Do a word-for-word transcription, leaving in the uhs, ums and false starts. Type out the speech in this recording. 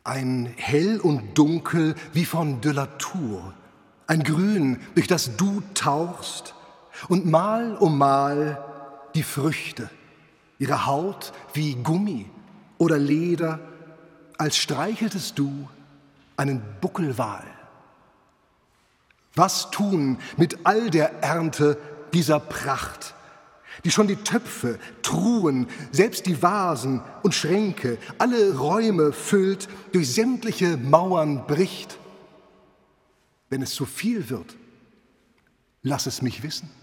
Ein Hell und Dunkel wie von de la Tour, ein Grün, durch das du tauchst, und Mal um Mal die Früchte, ihre Haut wie Gummi oder Leder, als streicheltest du einen Buckelwal. Was tun mit all der Ernte dieser Pracht, die schon die Töpfe, Truhen, selbst die Vasen und Schränke, alle Räume füllt, durch sämtliche Mauern bricht? Wenn es zu viel wird, lass es mich wissen.